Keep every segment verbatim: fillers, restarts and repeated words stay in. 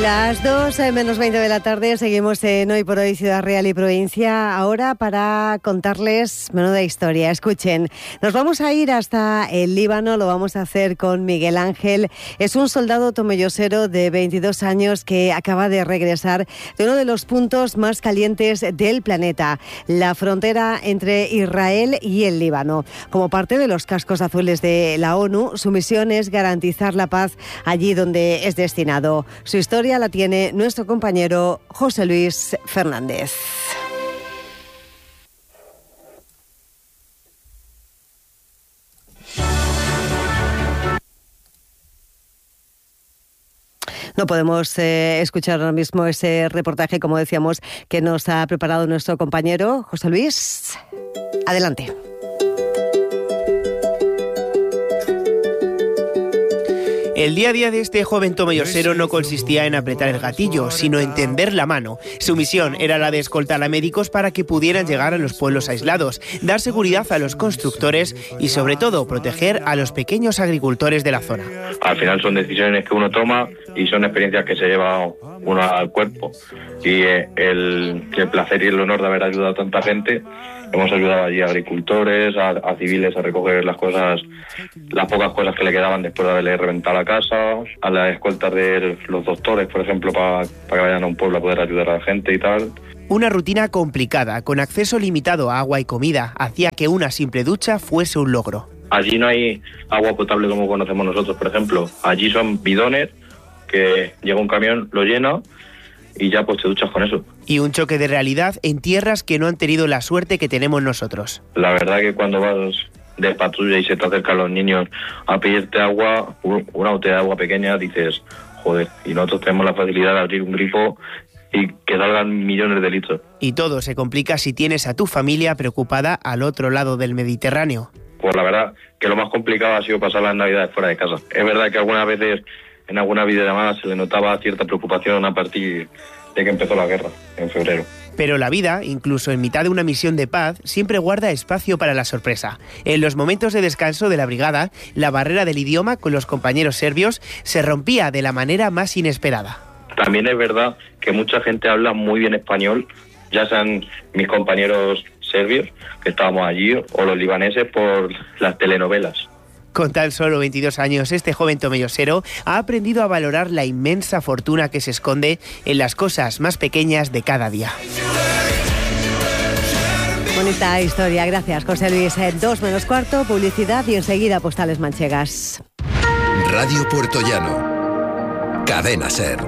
Las dos menos veinte de la tarde, seguimos en Hoy por Hoy Ciudad Real y Provincia, ahora para contarles menuda historia. Escuchen, nos vamos a ir hasta el Líbano, lo vamos a hacer con Miguel Ángel. Es un soldado tomellosero de veintidós años que acaba de regresar de uno de los puntos más calientes del planeta, la frontera entre Israel y el Líbano. Como parte de los cascos azules de la ONU, su misión es garantizar la paz allí donde es destinado. Su historia la tiene nuestro compañero José Luis Fernández. No podemos eh, escuchar ahora mismo ese reportaje, como decíamos, que nos ha preparado nuestro compañero José Luis. Adelante. El día a día de este joven tomellosero no consistía en apretar el gatillo, sino en tender la mano. Su misión era la de escoltar a médicos para que pudieran llegar a los pueblos aislados, dar seguridad a los constructores y, sobre todo, proteger a los pequeños agricultores de la zona. Al final son decisiones que uno toma y son experiencias que se lleva uno al cuerpo. Y eh, el, el placer y el honor de haber ayudado a tanta gente. Hemos ayudado allí a agricultores, a, a civiles a recoger las cosas, las pocas cosas que le quedaban después de haberle reventado la casa, a las escoltas de los doctores, por ejemplo, para, para que vayan a un pueblo a poder ayudar a la gente y tal. Una rutina complicada, con acceso limitado a agua y comida, hacía que una simple ducha fuese un logro. Allí no hay agua potable como conocemos nosotros, por ejemplo. Allí son bidones que llega un camión, lo llena y ya pues te duchas con eso. Y un choque de realidad en tierras que no han tenido la suerte que tenemos nosotros. La verdad que cuando vas de patrulla y se te acercan los niños a pedirte agua, una botella de agua pequeña, dices, joder, y nosotros tenemos la facilidad de abrir un grifo y que salgan millones de litros. Y todo se complica si tienes a tu familia preocupada al otro lado del Mediterráneo. Pues la verdad que lo más complicado ha sido pasar las navidades fuera de casa. Es verdad que algunas veces en alguna videollamada se le notaba cierta preocupación a partir de que empezó la guerra, en febrero. Pero la vida, incluso en mitad de una misión de paz, siempre guarda espacio para la sorpresa. En los momentos de descanso de la brigada, la barrera del idioma con los compañeros serbios se rompía de la manera más inesperada. También es verdad que mucha gente habla muy bien español, ya sean mis compañeros serbios, que estábamos allí, o los libaneses por las telenovelas. Con tan solo veintidós años, este joven tomellosero ha aprendido a valorar la inmensa fortuna que se esconde en las cosas más pequeñas de cada día. Bonita historia, gracias José Luis. Dos menos cuarto, publicidad y enseguida postales manchegas. Radio Puertollano, Cadena Ser.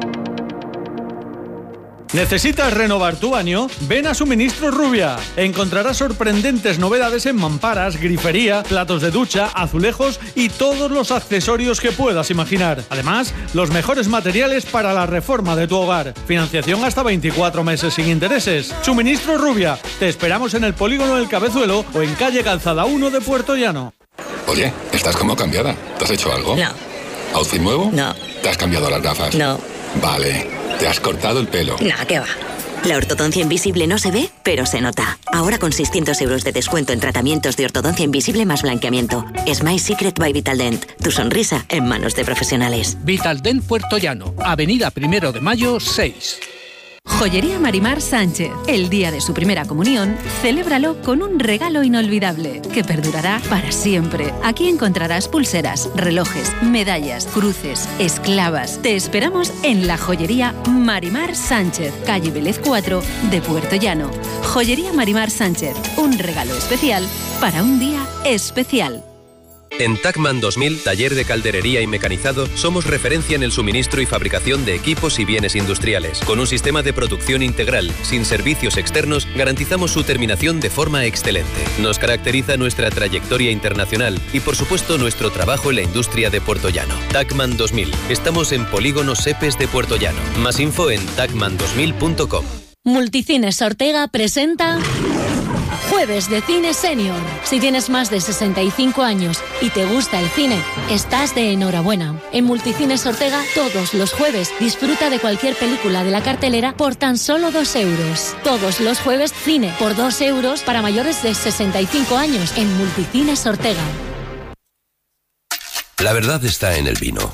¿Necesitas renovar tu baño? Ven a Suministros Rubia. Encontrarás sorprendentes novedades en mamparas, grifería, platos de ducha, azulejos y todos los accesorios que puedas imaginar. Además, los mejores materiales para la reforma de tu hogar. Financiación hasta veinticuatro meses sin intereses. Suministros Rubia. Te esperamos en el Polígono del Cabezuelo o en calle Calzada uno de Puertollano. Oye, estás como cambiada. ¿Te has hecho algo? No. ¿Outfit nuevo? No. ¿Te has cambiado las gafas? No. Vale. ¿Te has cortado el pelo? Nah, ¿qué va? La ortodoncia invisible no se ve, pero se nota. Ahora con seiscientos euros de descuento en tratamientos de ortodoncia invisible más blanqueamiento. Smile Secret by Vitaldent. Tu sonrisa en manos de profesionales. Vitaldent Puertollano, Avenida Primero de Mayo, seis. Joyería Marimar Sánchez. El día de su primera comunión, celébralo con un regalo inolvidable que perdurará para siempre. Aquí encontrarás pulseras, relojes, medallas, cruces, esclavas. Te esperamos en la Joyería Marimar Sánchez, calle Vélez cuatro de Puertollano. Joyería Marimar Sánchez, un regalo especial para un día especial. En Tacman dos mil, taller de calderería y mecanizado, somos referencia en el suministro y fabricación de equipos y bienes industriales. Con un sistema de producción integral, sin servicios externos, garantizamos su terminación de forma excelente. Nos caracteriza nuestra trayectoria internacional y, por supuesto, nuestro trabajo en la industria de Puertollano. Tacman dos mil. Estamos en Polígono Sepes de Puertollano. Más info en tacman dos mil punto com. Multicines Ortega presenta Jueves de Cine Senior. Si tienes más de sesenta y cinco años y te gusta el cine, estás de enhorabuena. En Multicines Ortega, todos los jueves, disfruta de cualquier película de la cartelera por tan solo dos euros. Todos los jueves, cine por dos euros para mayores de sesenta y cinco años en Multicines Ortega. La verdad está en el vino.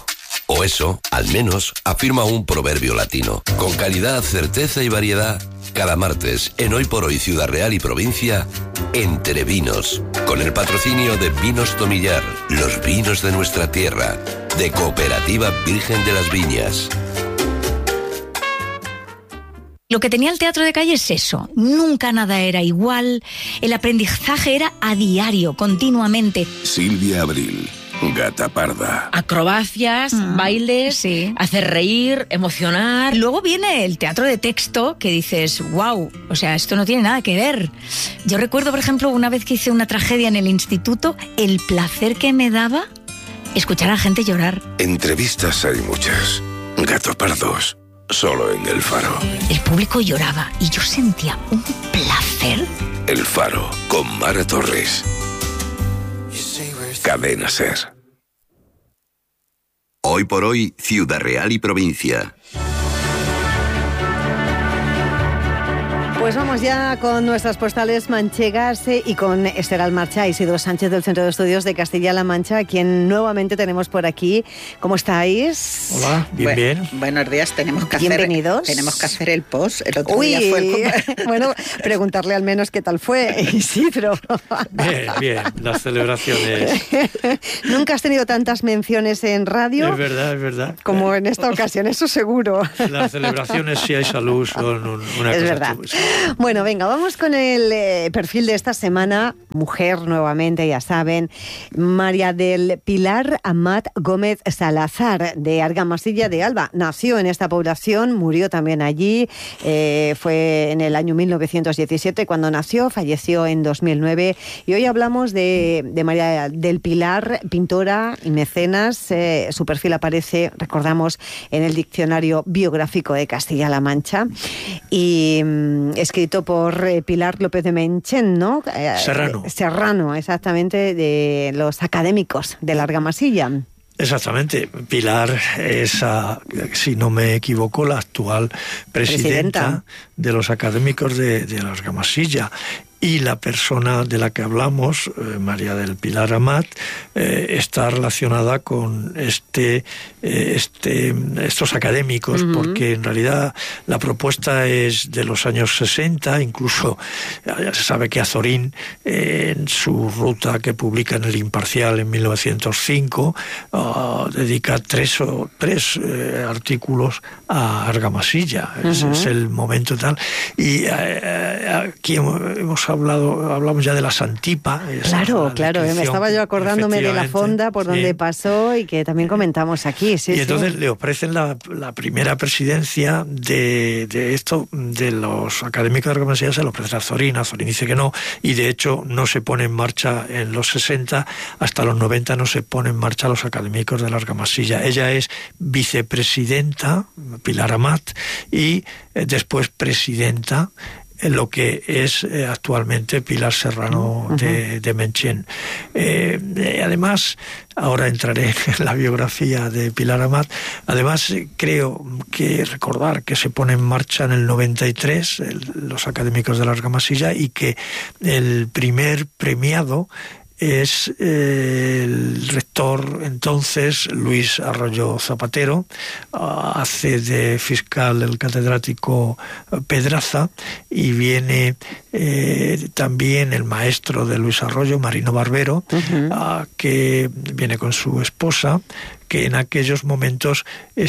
O eso, al menos, afirma un proverbio latino. Con calidad, certeza y variedad, cada martes, en Hoy por Hoy Ciudad Real y Provincia, Entre Vinos, con el patrocinio de Vinos Tomillar, los vinos de nuestra tierra, de Cooperativa Virgen de las Viñas. Lo que tenía el teatro de calle es eso, nunca nada era igual, el aprendizaje era a diario, continuamente. Silvia Abril, Gata Parda. Acrobacias, mm. bailes, sí. hacer reír, emocionar. Luego viene el teatro de texto que dices, wow, o sea, esto no tiene nada que ver. Yo recuerdo, por ejemplo, una vez que hice una tragedia en el instituto, el placer que me daba escuchar a gente llorar. Entrevistas hay muchas. Gato Pardos. Solo en El Faro. El público lloraba y yo sentía un placer. El Faro, con Mara Torres. Cadena Ser. Hoy por Hoy, Ciudad Real y Provincia. Pues vamos ya con nuestras postales manchegas eh, y con Esther Almarcha y Isidro Sánchez del Centro de Estudios de Castilla-La Mancha, a quien nuevamente tenemos por aquí. ¿Cómo estáis? Hola, bien, Bu- bien. Buenos días, tenemos que Bienvenidos. hacer tenemos que hacer el post. El otro Uy, día fue el... bueno, preguntarle al menos qué tal fue, Isidro. Bien, bien, las celebraciones. Nunca has tenido tantas menciones en radio. Es verdad, es verdad. Como en esta ocasión, eso seguro. Las celebraciones, si hay salud, son un, una es cosa. verdad. Tú, Bueno, venga, vamos con el eh, perfil de esta semana. Mujer, nuevamente, ya saben. María del Pilar Amat Gómez Salazar, de Argamasilla de Alba. Nació en esta población, murió también allí. Eh, fue en el año mil novecientos diecisiete cuando nació, falleció en dos mil nueve. Y hoy hablamos de, de María del Pilar, pintora y mecenas. Eh, su perfil aparece, recordamos, en el Diccionario Biográfico de Castilla-La Mancha. Y mm, escrito por eh, Pilar López de Menchen, ¿no? Eh, Serrano. Eh, Serrano, exactamente, de los académicos de la Argamasilla. Exactamente. Pilar es, uh, si no me equivoco, la actual presidenta, presidenta. de los académicos de, de la Argamasilla. Y la persona de la que hablamos, eh, María del Pilar Amat, eh, está relacionada con este, eh, este, estos académicos, uh-huh. porque en realidad la propuesta es de los años sesenta, incluso ya se sabe que Azorín, eh, en su ruta que publica en El Imparcial en mil novecientos cinco, uh, dedica tres, o, tres eh, artículos a Argamasilla. Uh-huh. Ese es el momento tal. Y eh, aquí hemos hablado, hablamos ya de la Santipa. Claro, claro, me estaba yo acordándome de la fonda por donde sí. pasó y que también comentamos aquí. Sí, y entonces sí. le ofrecen la, la primera presidencia de, de esto, de los académicos de Argamasilla, se lo ofrece a Azorín, Azorín dice que no, y de hecho no se pone en marcha en los sesenta, hasta los noventa no se pone en marcha los académicos de la Argamasilla. Ella es vicepresidenta, Pilar Amat, y eh, después presidenta, lo que es eh, actualmente Pilar Serrano uh-huh. de, de Menchen. Eh, eh, además, ahora entraré en la biografía de Pilar Amat, además eh, creo que recordar que se pone en marcha en el noventa y tres el, los académicos de la Argamasilla y que el primer premiado es eh, el rector entonces, Luis Arroyo Zapatero, uh, hace de fiscal el catedrático Pedraza, y viene eh, también el maestro de Luis Arroyo, Marino Barbero, uh-huh. uh, que viene con su esposa, que en aquellos momentos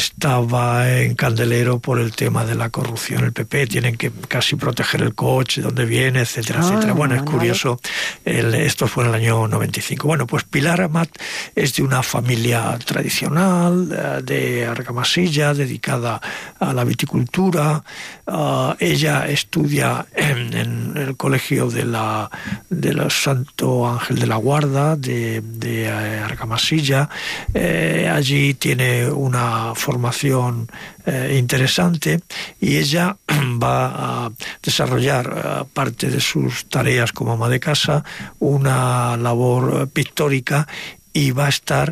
estaba en candelero por el tema de la corrupción. El P P tienen que casi proteger el coche, dónde viene, etcétera, ah, etcétera. Bueno, es curioso, el, esto fue en el año noventa y cinco. Bueno, pues Pilar Amat es de una familia tradicional de Argamasilla, dedicada a la viticultura. Uh, ella estudia en, en el colegio de la de la Santo Ángel de la Guarda de, de Argamasilla. Eh, allí tiene una formación eh, interesante y ella va a desarrollar, parte de sus tareas como ama de casa, una labor pictórica, y va a estar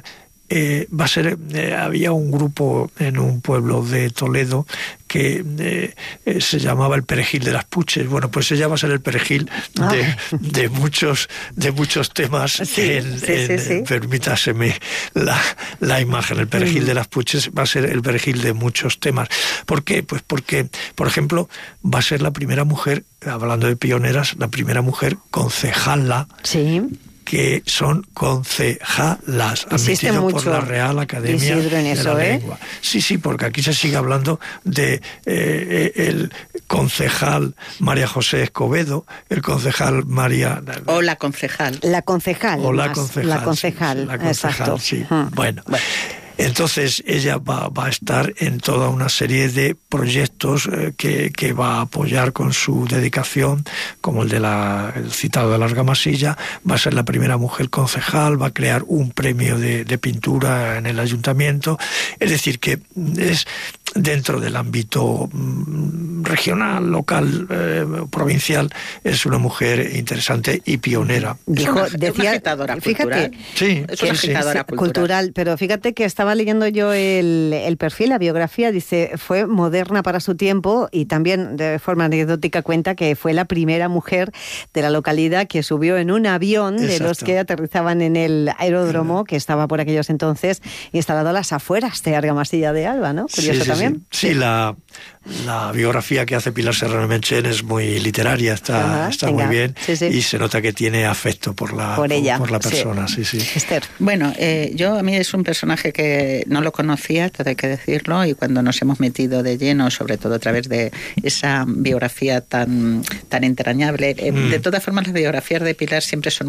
eh, va a ser, eh, había un grupo en un pueblo de Toledo que eh, eh, se llamaba el Perejil de las Puches. Bueno, pues ella va a ser el perejil de, de muchos de muchos temas. Sí, en, sí, en, sí, sí. Permítaseme la, la imagen. El Perejil mm. de las Puches va a ser el perejil de muchos temas. ¿Por qué? Pues porque, por ejemplo, va a ser la primera mujer, hablando de pioneras, la primera mujer concejala. Sí. Que son concejalas, admitido por la Real Academia en eso, de la ¿eh? Lengua. Sí, sí, porque aquí se sigue hablando de eh, el concejal María José Escobedo, el concejal María... O la concejal. La concejal. O la más, concejal. La concejal, sí, la concejal, exacto. sí. Hmm. Bueno. bueno. Entonces ella va, va a estar en toda una serie de proyectos eh, que, que va a apoyar con su dedicación, como el de la el citado de la Argamasilla. Va a ser la primera mujer concejal, va a crear un premio de, de pintura en el ayuntamiento. Es decir, que es dentro del ámbito mm, regional, local, eh, provincial, es una mujer interesante y pionera. Dijo, es una, decía, una agitadora cultural. Fíjate, sí, es una sí, agitadora sí, cultural. cultural, pero fíjate que estaba leyendo yo el, el perfil, la biografía, dice, fue moderna para su tiempo y también de forma anecdótica cuenta que fue la primera mujer de la localidad que subió en un avión Exacto. de los que aterrizaban en el aeródromo, que estaba por aquellos entonces instalado a las afueras de Argamasilla de Alba, ¿no? Curioso sí, sí, también. Sí, sí la, la biografía que hace Pilar Serrano Menchen es muy literaria, está, Ajá, está muy bien sí, sí. y se nota que tiene afecto por la, por ella, por, por la persona. Sí. Sí, sí. Esther. Bueno, eh, yo a mí es un personaje que no lo conocía, todo hay que decirlo, y cuando nos hemos metido de lleno, sobre todo a través de esa biografía tan, tan entrañable, eh, mm. de todas formas las biografías de Pilar siempre son